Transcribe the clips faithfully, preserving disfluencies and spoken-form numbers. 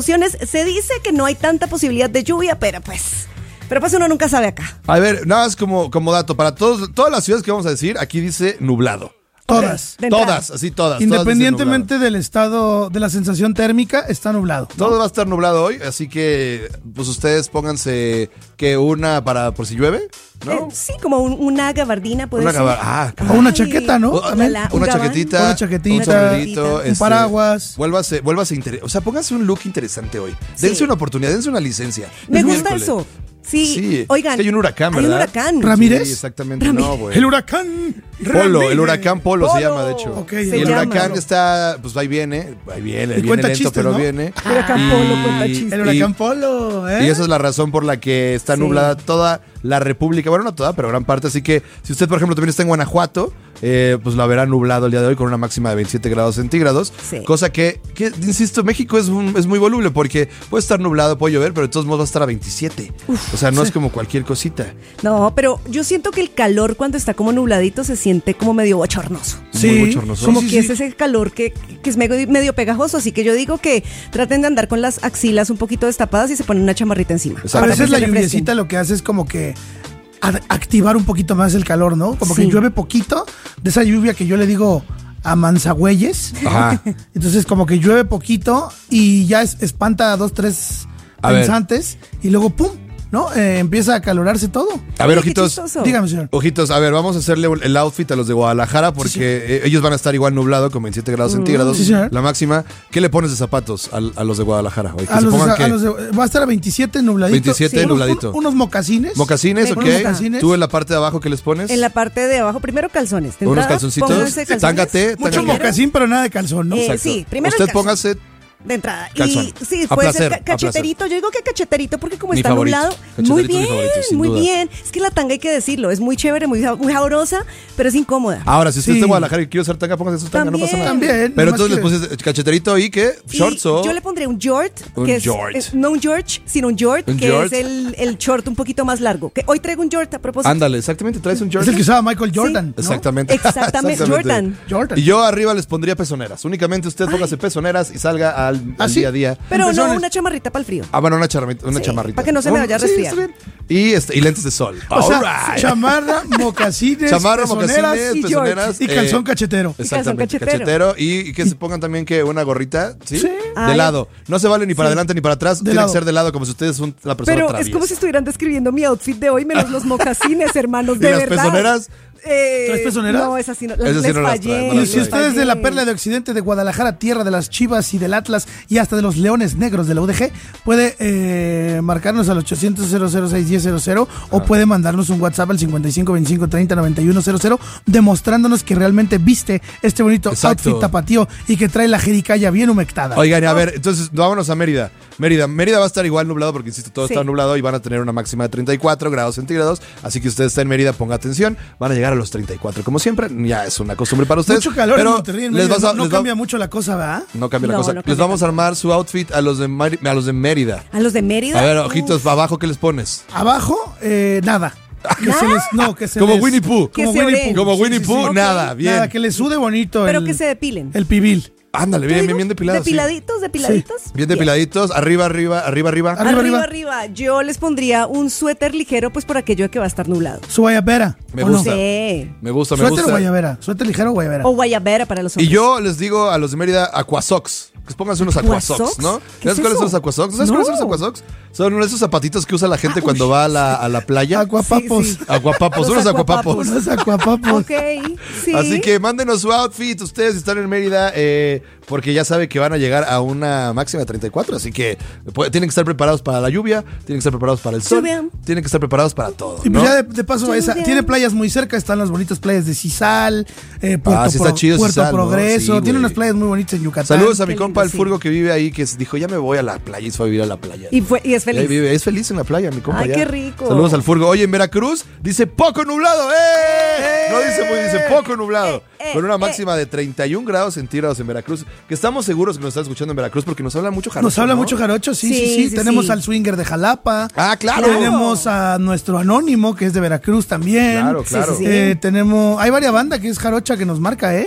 Se dice que no hay tanta posibilidad de lluvia, pero pues... Pero pues uno nunca sabe acá. A ver, nada más como, como dato, para todos, todas las ciudades que vamos a decir, aquí dice nublado. Todas. Todas, así todas. Independientemente todas del estado, de la sensación térmica, está nublado, ¿no? Todo va a estar nublado hoy, así que pues ustedes pónganse que una para por si llueve, ¿no? Eh, sí, como un, una gabardina puede una ser. Gabar ah, O una chaqueta, ¿no? O, Ojalá, una un chaquetita, una chaquetita, un sombrerito, un paraguas. Vuélvase, vuélvase interesante. O sea, pónganse un look interesante hoy. Sí. Dense una oportunidad, dense una licencia. Me Es gusta miércoles. eso. Sí, Sí, oigan. es que hay un huracán, ¿verdad? Hay un huracán. ¿Ramírez? Sí, exactamente, Ramírez. no, güey. El huracán Polo, Ramírez. el huracán Polo, Polo. se llama, de hecho. Ok, y se el llama. huracán está, pues ahí viene, ahí viene, Y viene cuenta lento, chistes, pero ¿no? viene. Huracán Y- Polo cuenta chistes. El huracán Polo, ¿eh? Y esa es la razón por la que está Sí. nublada toda la República. Bueno, no toda, pero gran parte. Así que si usted, por ejemplo, también está en Guanajuato, eh, pues la verá nublado el día de hoy con una máxima de veintisiete grados centígrados. Sí. Cosa que, que, insisto, México es, un- es muy voluble porque puede estar nublado, puede llover, pero de todos modos va a estar a veintisiete. O sea, no es como cualquier cosita. No, pero yo siento que el calor cuando está como nubladito se siente como medio bochornoso. Sí, Muy bochornoso. Como sí, que sí. es ese calor que, que es medio, medio pegajoso, así que yo digo que traten de andar con las axilas un poquito destapadas y se ponen una chamarrita encima. Exacto. A para veces que la se refresquen. lluviecita lo que hace es como que ad- activar un poquito más el calor, ¿no? Como Sí. que llueve poquito, de esa lluvia que yo le digo a manzagüeyes. Ajá. Entonces como que llueve poquito y ya es- espanta a dos, tres A ver. pensantes y luego ¡pum! ¿No? Eh, empieza a acalorarse todo. A ver, Oye, qué ojitos. chistoso. Dígame, señor. Ojitos, a ver, vamos a hacerle el outfit a los de Guadalajara porque Sí, eh, ellos van a estar igual nublado con veintisiete grados centígrados. Sí, señor. La máxima. ¿Qué le pones de zapatos al- a, los de Guadalajara? Oye, que A se los de- pongan a que- los de- va a estar a veintisiete nubladito. veintisiete Sí. nubladito. Un- unos mocasines. Mocasines, Me ok. gusta. Mocasines. Tú en la parte de abajo, ¿qué les pones? En la parte de abajo, primero calzones. De Unos entrada, calzoncitos. pónganse calzones. Tángate, Mucho tángate. mocasín, pero nada de calzón, ¿no? Eh, Exacto. sí, primero Usted el calzón. póngase De entrada. Calzón. Y sí, A puede placer, ser a ca- placer. cacheterito. Yo digo que cacheterito porque como Mi está favorito. nublado. Cacheterito Muy es mi bien, favorito, sin muy duda. bien. Es que la tanga hay que decirlo. Es muy chévere, muy, muy sabrosa, pero es incómoda. Ahora, si usted Sí. está en Guadalajara y quiere usar tanga, póngase su tanga, no pasa nada. También. Pero nomás entonces les que- puse cacheterito y ¿qué? Y ¿Shorts o...? yo le pondré un jort, Un que es, jort. es- no un George, sino un jort, Un que jort. es el, el short un poquito más largo. Que hoy traigo un jort a propósito. Ándale, exactamente, traes un Es Jordan. el que usaba Michael Jordan, ¿no? Exactamente. Exactamente, Jordan. Jordan. Y yo arriba les pondría pezoneras. Únicamente usted póngase pezoneras y salga al, al ¿Ah, sí? día a día. Pero no Pezones. una chamarrita para el frío. Ah, bueno, una, charmita, una Sí, chamarrita. para que no se me vaya a Sí, resfriar. está bien. Y, este, y lentes de sol. O sea, Alright. chamarra, mocasines, Chamarra, pezoneras mocasines, y pezoneras. y calzón eh, cachetero. Exactamente, calzón cachetero. Y, y que se pongan también que una gorrita, ¿sí? Sí. De Ay. lado. No se vale ni para adelante ni para atrás. De Tiene lado. que ser de lado, como si ustedes son la persona Pero traviesa. es como si estuvieran describiendo mi outfit de hoy, menos los mocasines, hermanos, ¿Y de las verdad. pezoneras? Eh, ¿Traes pezoneras? No, esas sí no. Esas sí les no las fallé, traes, no Y las si traes. usted es de la fallé. perla de Occidente de Guadalajara, tierra de las Chivas y del Atlas y hasta de los Leones Negros de la U D G, puede eh, marcarnos al ochocientos, cero cero seis, diez cero cero o puede mandarnos un WhatsApp al cincuenta y cinco, veinticinco, treinta, noventa y uno cero cero demostrándonos que realmente viste este bonito Exacto. outfit tapatío y que trae la jericaya bien humectada. Oigan, a ver, entonces vámonos a Mérida. Mérida, Mérida va a estar igual nublado porque, insisto, todo Sí. está nublado y van a tener una máxima de treinta y cuatro grados centígrados. Así que usted está en Mérida, ponga atención. Van a llegar a los treinta y cuatro, como siempre. Ya es una costumbre para ustedes. Mucho calor pero en Monterrey, en les Mérida, vas a- no, no les va- cambia mucho la cosa, ¿verdad? No cambia la No, cosa. no les cambia vamos a tanto. armar su outfit a los de, Mari- a los de Mérida. A los de Mérida. A ver, Uf. ojitos, abajo, ¿qué les pones? Abajo, eh, nada. Que se les, no, que se Como les- Winnie Pooh. Que Como se Winnie oren. Pooh. Como Sí, Winnie sí, Pooh, sí. nada, bien. Nada, que le sude bonito Pero el, que se depilen. el pibil. Ándale, Yo bien, digo, bien, bien depilados. sí. Depiladitos, depiladitos. Bien depiladitos, arriba, arriba, arriba, arriba. Arriba, Arriba, arriba. arriba. Yo les pondría un suéter ligero, pues por aquello de que va a estar nublado. Su guayabera. Me ¿o no? gusta. Sí. Me gusta, me Suéter o gusta. guayabera. Suéter ligero o guayabera. O guayabera para los Y hombres. yo les digo a los de Mérida Aquasox. Que pónganse unos Aquasox, ¿Aquasox? ¿no? ¿Qué ¿Sabes es cuáles son eso? los Aquasox? ¿Sabes No. cuáles son los Aquasox? Son esos zapatitos que usa la gente Ah, cuando uy. va a la, a la playa. Acuapapos. Sí, sí. Aguapapos, Los unos acuapapos. aguapapos. Unos acuapapos. Ok, sí. Así que mándenos su outfit ustedes si están en Mérida, eh, porque ya sabe que van a llegar a una máxima de treinta y cuatro, así que pues, tienen que estar preparados para la lluvia, tienen que estar preparados para el sol, Lluvia. tienen que estar preparados para todo, Y pues ¿no? ya de, de paso, esa, Lluvia. tiene playas muy cerca, están las bonitas playas de Cisal, eh, Puerto, Ah, sí está Pro- chido Puerto Cisal, ¿no? Progreso, Sí, tiene güey. unas playas muy bonitas en Yucatán. Saludos a mi Qué compa lindo, el sí. Furgo que vive ahí, que dijo, ya me voy a la playa y se fue a vivir a la playa. Y, fue, y es Ahí feliz. vive, es feliz en la playa, mi compa. Ay, ya. qué rico. Saludos al Furgo. Oye, en Veracruz dice poco nublado, ¡eh! No dice muy, dice poco nublado. Eh, eh, Con una eh. máxima de treinta y un grados centígrados en Veracruz. Que estamos seguros que nos están escuchando en Veracruz porque nos habla mucho jarocho. Nos habla ¿no? mucho jarocho, sí, sí, Sí, sí. sí, Tenemos sí. al swinger de Jalapa. Ah, claro. Tenemos a nuestro anónimo, que es de Veracruz también. Claro, claro. Sí, sí, sí. Eh, tenemos, hay varias bandas que es jarocha que nos marca, ¿eh?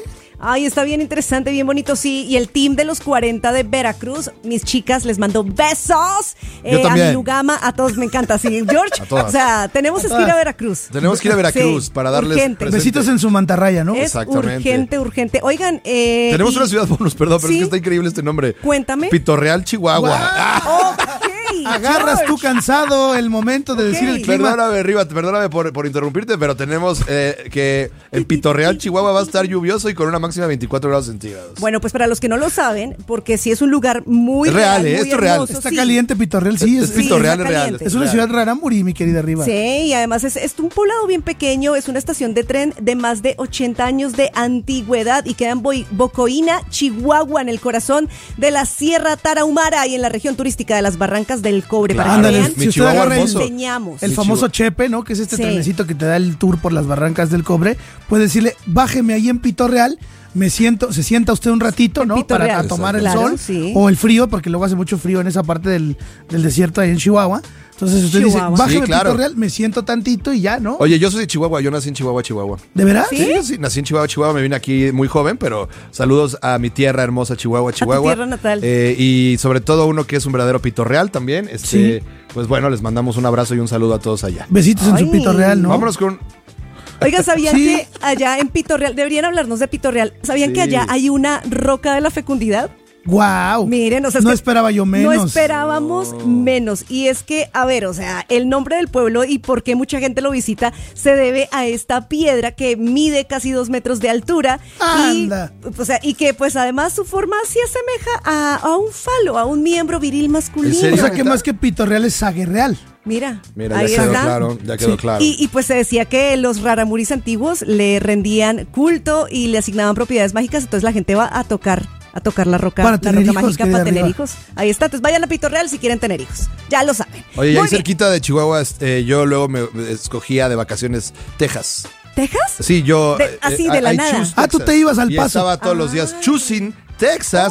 Ay, está bien interesante, bien bonito, sí. Y el team de los cuarenta de Veracruz, mis chicas, les mando besos. Yo eh, también. A mi Lugama, a todos me encanta, sí. George, A todas. o sea, tenemos que ir a Veracruz. Tenemos que ir a Veracruz Sí, para darles urgente. presente. Besitos en su mantarraya, ¿no? Es Exactamente. urgente, urgente. Oigan, eh, Tenemos y- una ciudad bonus, perdón, pero Sí. es que está increíble este nombre. Cuéntame. Pitorreal, Chihuahua. Ah, Ok, Agarras George. tú cansado el momento de decir el Ok. clima. Perdóname, Riva, perdóname por, por interrumpirte, pero tenemos eh, que en Pitorreal, Chihuahua va a estar lluvioso y con una máxima de veinticuatro grados centígrados. Bueno, pues para los que no lo saben, porque sí es un lugar muy Es real, real, ¿eh? muy Esto es real. hermoso, Está sí. caliente Pitorreal, sí. es Es, Sí, Pitorreal, está es real. caliente. es una ciudad Rarámuri, mi querida Riva. Sí, y además es, es un poblado bien pequeño, es una estación de tren de más de ochenta años de antigüedad y queda en Boi- Bocoina, Chihuahua, en el corazón de la Sierra Tarahumara y en la región turística de las Barrancas del Cobre. Claro, Para que Ándale, vean, mi si usted Chihuahua agarra el, hermoso. enseñamos. el Mi famoso Chihuahua. Chepe, ¿no? Que es este Sí. trenecito que te da el tour por las barrancas del Cobre, puede decirle, bájeme ahí en Pitorreal, me siento, se sienta usted un ratito, En ¿no? Pitorreal. Para a tomar el Claro, sol sí. o el frío, porque luego hace mucho frío en esa parte del, del desierto ahí en Chihuahua. Entonces usted Chihuahua. dice, bájeme Sí, claro. Pitorreal, me siento tantito y ya, ¿no? Oye, yo soy de Chihuahua, yo nací en Chihuahua, Chihuahua. ¿De verdad? ¿Sí? Sí, yo sí, nací en Chihuahua, Chihuahua, me vine aquí muy joven, pero saludos a mi tierra hermosa, Chihuahua, Chihuahua. tierra natal. Eh, y sobre todo uno que es un verdadero pitorreal también. Este, Sí. Pues bueno, les mandamos un abrazo y un saludo a todos allá. Besitos en Ay. su Pitorreal, ¿no? Vámonos con... Oigan, ¿sabían Sí. que allá en Pitorreal, deberían hablarnos de Pitorreal, ¿sabían Sí. que allá hay una roca de la fecundidad? ¡Guau! Miren, o sea, es no que esperaba yo menos. No esperábamos menos. Y es que, a ver, o sea, el nombre del pueblo y por qué mucha gente lo visita se debe a esta piedra que mide casi dos metros de altura. Anda. Y, o sea, y que pues además su forma sí asemeja a, a un falo, a un miembro viril masculino. ¿En serio? O sea, que más que Pitorreal es Sague Real. Mira, Mira, ahí ya quedó está. claro, ya quedó Sí. claro. Y, y pues se decía que los raramuris antiguos le rendían culto y le asignaban propiedades mágicas, entonces la gente va a tocar a tocar la roca, Para la tener roca hijos, mágica querida para tener Riva. hijos. Ahí está, entonces vayan a Pitorreal si quieren tener hijos. Ya lo saben. Oye, y Muy ahí bien. cerquita de Chihuahua, este, yo luego me me escogía de vacaciones Texas. ¿Texas? Sí, yo... De- así, eh, de la I nada. choose Ah, tú Texas. te ibas al y Paso. estaba todos los días choosing Texas.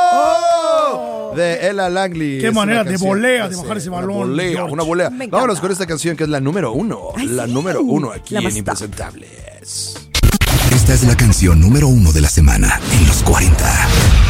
¡Oh! De Ella Langley. Qué Es una manera de canción. volea, de Sí, bajar ese una balón, Volea, George. una volea. Me encanta. Vámonos con esta canción que es la número uno. Ay, la sí. número uno aquí La en más top. Impresentables. Esta es la canción número uno de la semana en los cuarenta.